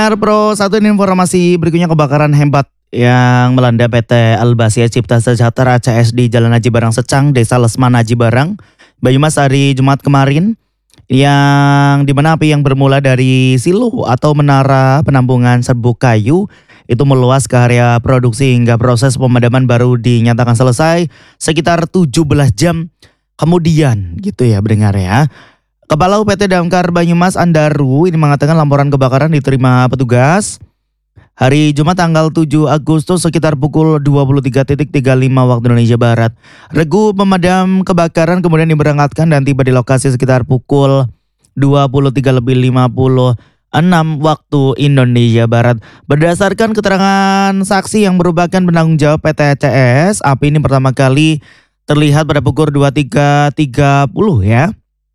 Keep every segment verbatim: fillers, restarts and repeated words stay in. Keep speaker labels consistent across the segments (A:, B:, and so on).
A: Pro, satu ini informasi berikutnya kebakaran hebat yang melanda P T Albasia Cipta Sejahtera C S di Jalan Haji Barang Secang, Desa Lesman Haji Barang, Banyumas hari Jumat kemarin, yang dimana api yang bermula dari silo atau menara penampungan serbuk kayu itu meluas ke area produksi hingga proses pemadaman baru dinyatakan selesai sekitar tujuh belas jam kemudian gitu ya pendengar ya. Kepala U P T Damkar Banyumas Andaru ini mengatakan laporan kebakaran diterima petugas hari Jumat tanggal tujuh Agustus sekitar pukul dua puluh tiga tiga puluh lima waktu Indonesia Barat. Regu pemadam kebakaran kemudian diberangkatkan dan tiba di lokasi sekitar pukul dua puluh tiga lebih lima puluh enam waktu Indonesia Barat. Berdasarkan keterangan saksi yang merupakan penanggung jawab P T C S, api ini pertama kali terlihat pada pukul dua puluh tiga tiga puluh ya.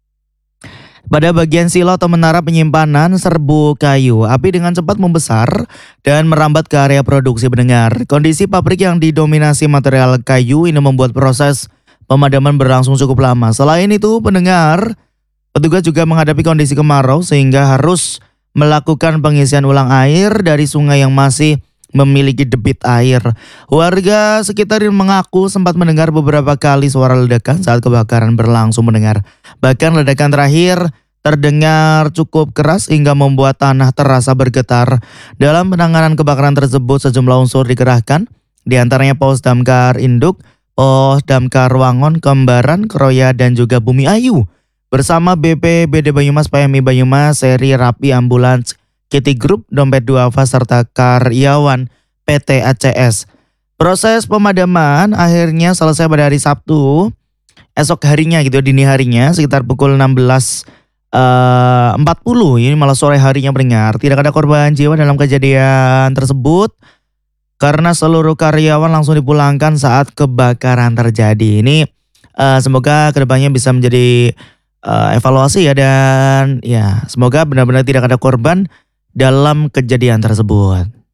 A: Pada bagian silo atau menara penyimpanan serbuk kayu, api dengan cepat membesar dan merambat ke area produksi pendengar. Kondisi pabrik yang didominasi material kayu ini membuat proses pemadaman berlangsung cukup lama. Selain itu pendengar, petugas juga menghadapi kondisi kemarau sehingga harus melakukan pengisian ulang air dari sungai yang masih memiliki debit air. Warga sekitar mengaku sempat mendengar beberapa kali suara ledakan saat kebakaran berlangsung mendengar. Bahkan ledakan terakhir terdengar cukup keras hingga membuat tanah terasa bergetar. Dalam penanganan kebakaran tersebut sejumlah unsur dikerahkan, diantaranya Pos Damkar Induk, Pos Damkar Wangon, Kembaran, Kroya dan juga Bumi Ayu. Bersama B P B D Banyumas, P M I Banyumas, Seri Rapi Ambulans, Kitty Group, Dompet Duafa serta karyawan P T A C S. Proses pemadaman akhirnya selesai pada hari Sabtu, esok harinya gitu, dini harinya sekitar pukul enam belas empat puluh. Ini malah sore harinya pendengar. Tidak ada korban jiwa dalam kejadian tersebut karena seluruh karyawan langsung dipulangkan saat kebakaran terjadi. Ini uh, semoga kedepannya bisa menjadi uh, evaluasi ya, dan ya semoga benar-benar tidak ada korban dalam kejadian tersebut.